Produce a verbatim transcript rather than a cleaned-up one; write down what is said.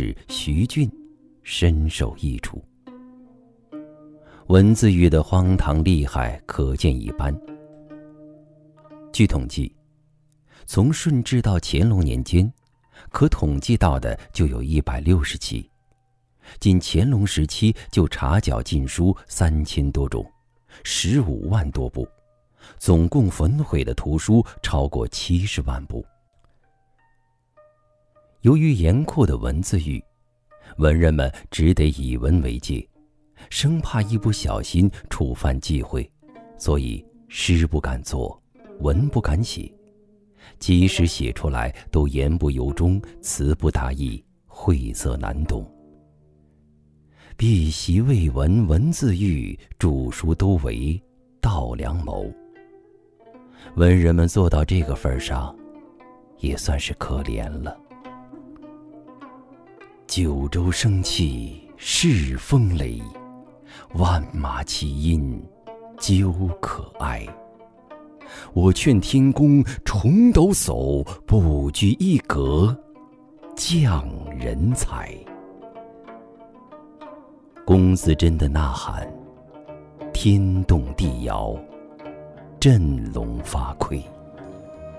士徐俊深受益处。文字狱的荒唐厉害可见一斑。据统计，从顺治到乾隆年间，可统计到的就有一百六十起。仅乾隆时期就查缴禁书三千多种，十五万多部，总共焚毁的图书超过七十万部。由于严酷的文字狱，文人们只得以文为戒，生怕一不小心触犯忌讳，所以诗不敢作，文不敢写，即使写出来都言不由衷，词不达意，晦涩难懂。避习未闻文字狱，著书都为盗良谋。文人们做到这个份上，也算是可怜了。九州生气恃风雷，万马齐喑究可哀。我劝天公重抖擞，不拘一格降人才。龚自珍的呐喊，天动地摇，振聋发聩。